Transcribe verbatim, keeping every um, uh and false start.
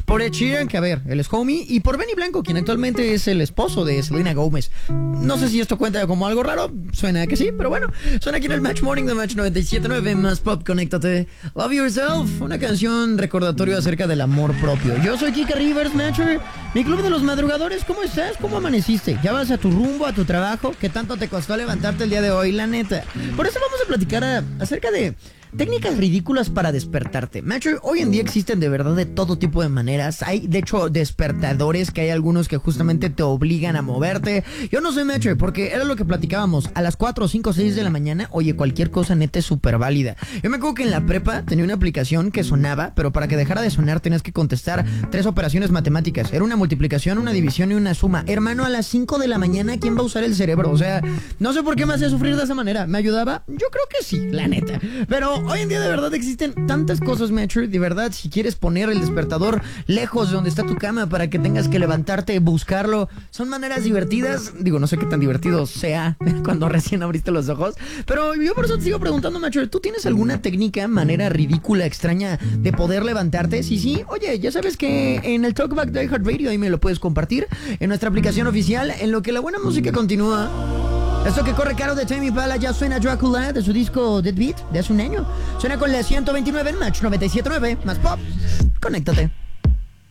por Ed Sheeran, que a ver, él es homie, y por Benny Blanco, quien actualmente es el esposo de Selena Gomez. No sé si esto cuenta como algo raro, suena que sí, pero bueno, suena aquí en el Match Morning de Match noventa y siete punto nueve, más pop, conéctate. Love Yourself, una canción recordatorio acerca del amor propio. Yo soy Kika Rivers, Matcher, mi club de los madrugadores. ¿Cómo estás? ¿Cómo amaneciste? ¿Ya vas a tu rumbo, a tu trabajo? ¿Qué tanto te costó levantarte el día de hoy, la neta? Por eso vamos a platicar a, acerca de técnicas ridículas para despertarte. Matcher, hoy en día existen de verdad de todo tipo de maneras. Hay, de hecho, despertadores que hay algunos que justamente te obligan a moverte. Yo no soy Matcher porque era lo que platicábamos. A las cuatro, cinco, seis de la mañana, oye, cualquier cosa neta es súper válida. Yo me acuerdo que en la prepa tenía una aplicación que sonaba, pero para que dejara de sonar tenías que contestar tres operaciones matemáticas. Era una multiplicación, una división y una suma. Hermano, a las cinco de la mañana, ¿quién va a usar el cerebro? O sea, no sé por qué me hacía sufrir de esa manera. ¿Me ayudaba? Yo creo que sí, la neta. Pero hoy en día de verdad existen tantas cosas, Matcher. De verdad, si quieres poner el despertador lejos de donde está tu cama para que tengas que levantarte, buscarlo, son maneras divertidas. Digo, no sé qué tan divertido sea cuando recién abriste los ojos, pero yo por eso te sigo preguntando, Matcher, ¿tú tienes alguna técnica, manera ridícula, extraña de poder levantarte? Sí, sí, oye, ya sabes que en el Talkback de iHeartRadio ahí me lo puedes compartir en nuestra aplicación oficial, en lo que la buena música continúa. Esto que corre caro de Tame Impala ya suena Dracula de su disco Dead Beat de hace un año. Suena con la ciento veintinueve en Match noventa y siete punto nueve, más pop. Conéctate.